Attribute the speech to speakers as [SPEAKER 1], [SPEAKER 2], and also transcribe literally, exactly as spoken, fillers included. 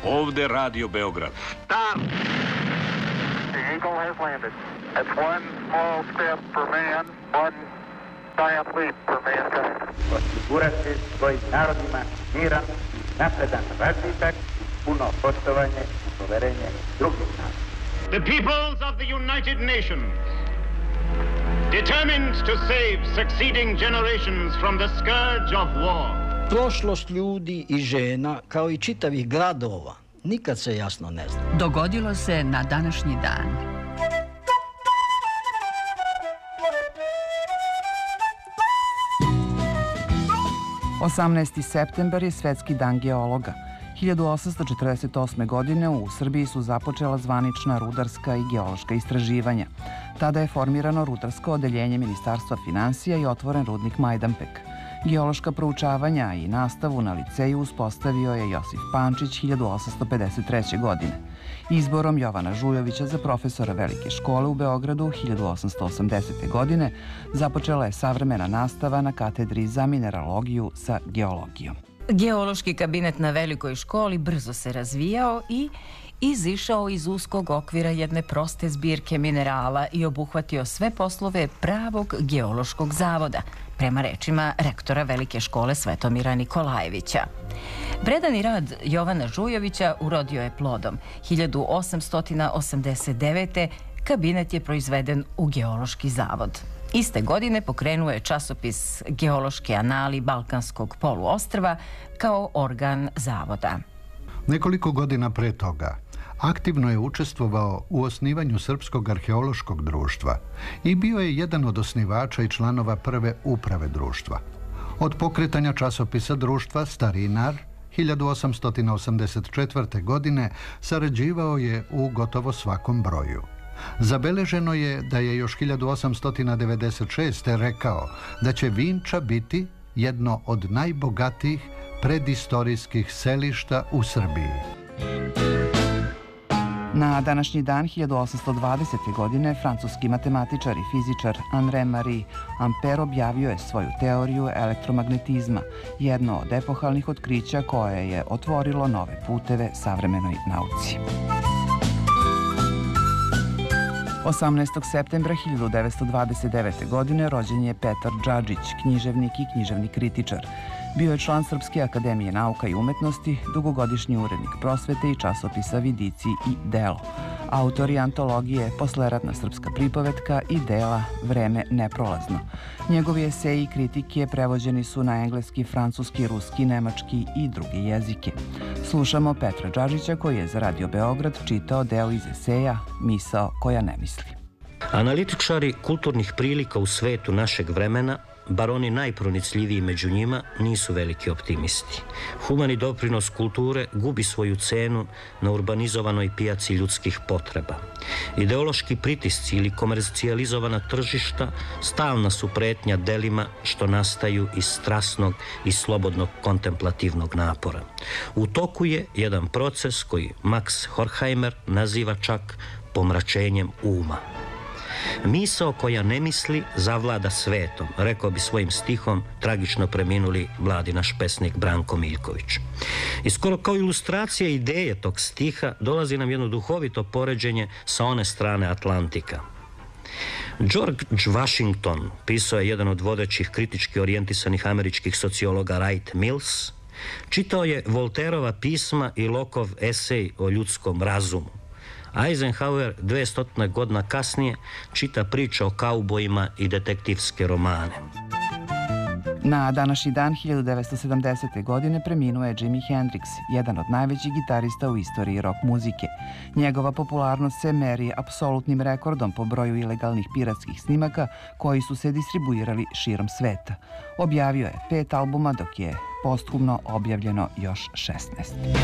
[SPEAKER 1] Ovde Radio Beograd.
[SPEAKER 2] Stop! The Eagle has landed. That's one small step for man, one giant leap for mankind.
[SPEAKER 3] Osigurati svojim narodima miran, napredan razvitak, puno poštovanje i poverenje drugih naroda.
[SPEAKER 2] The peoples of the United Nations, determined to save succeeding generations from the scourge of war.
[SPEAKER 4] Prošlost ljudi i žena, kao i čitavih gradova, nikad se jasno ne zna.
[SPEAKER 5] Dogodilo se na današnji dan.
[SPEAKER 6] osamnaesti septembar je Svetski dan geologa. hiljadu osamsto četrdeset osme. godine u Srbiji su započela zvanična rudarska i geološka istraživanja. Tada je formirano rudarsko odeljenje Ministarstva finansija i otvoren rudnik Majdanpek. Geološka proučavanja i nastavu na liceju uspostavio je Josif Pančić hiljadu osamsto pedeset treće. godine. Izborom Jovana Žujovića za profesora Velike škole u Beogradu hiljadu osamsto osamdesete. godine započela je savremena nastava na katedri za mineralogiju sa geologijom.
[SPEAKER 7] Geološki kabinet na Velikoj školi brzo se razvijao i izišao iz uskog okvira jedne proste zbirke minerala i obuhvatio sve poslove pravog geološkog zavoda, prema rečima rektora Velike škole Svetomira Nikolajevića. Predani rad Jovana Žujovića urodio je plodom. hiljadu osamsto osamdeset devete. kabinet je proizveden u Geološki zavod. Iste godine pokrenuo je časopis Geološke anali Balkanskog poluostrva kao organ zavoda.
[SPEAKER 8] Nekoliko godina pre toga aktivno je učestvovao u osnivanju Srpskog arheološkog društva i bio je jedan od osnivača i članova prve uprave društva. Od pokretanja časopisa društva Starinar hiljadu osamsto osamdeset četvrte. godine sarađivao je u gotovo svakom broju. Zabeleženo je da je još hiljadu osamsto devedeset šeste. rekao da će Vinča biti jedno od najbogatijih predistorijskih selišta u Srbiji.
[SPEAKER 6] Na današnji dan hiljadu osamsto dvadesete. godine francuski matematičar i fizičar Henri-Marie Ampère objavio je svoju teoriju elektromagnetizma, jedno od epohalnih otkrića koje je otvorilo nove puteve savremenoj nauci. osamnaestog septembra hiljadu devetsto dvadeset devete. godine rođen je Petar Džadžić, književnik i književni kritičar. Bio je član Srpske akademije nauka i umetnosti, dugogodišnji urednik prosvete i časopisa Vidici i Delo. Autor je antologije Posleratna srpska pripovetka i dela Vreme neprolazno. Njegovi eseji i kritike prevođeni su na engleski, francuski, ruski, nemački i druge jezike. Slušamo Petra Džadžića koji je za Radio Beograd čitao deo iz eseja Misao koja ne misli.
[SPEAKER 9] Analitičari kulturnih prilika u svetu našeg vremena, bar oni najpronicljiviji među njima, nisu veliki optimisti. Humani doprinos kulture gubi svoju cenu na urbanizovanoj pijaci ljudskih potreba. Ideološki pritisci ili komercijalizovana tržišta stalna su pretnja delima što nastaju iz strasnog i slobodnog kontemplativnog napora. U toku je jedan proces koji Max Horkheimer naziva čak pomračenjem uma. Misao koja ne misli zavlada svetom, rekao bi svojim stihom tragično preminuli mladi naš pesnik Branko Miljković. I skoro kao ilustracija ideje tog stiha dolazi nam jedno duhovito poređenje sa one strane Atlantika. George Washington, pisao je jedan od vodećih kritički orijentisanih američkih sociologa Wright Mills, čitao je Volterova pisma i Lockeov esej o ljudskom razumu. Eisenhower dvesta godina kasnije čita priče o kaubojima i detektivske romane.
[SPEAKER 6] Na današnji dan hiljadu devetsto sedamdesete. godine preminuo je Jimi Hendrix, jedan od najvećih gitarista u istoriji rock muzike. Njegova popularnost se meri apsolutnim rekordom po broju ilegalnih piratskih snimaka koji su se distribuirali širom sveta. Objavio je pet albuma dok je posthumno objavljeno još šesnaest.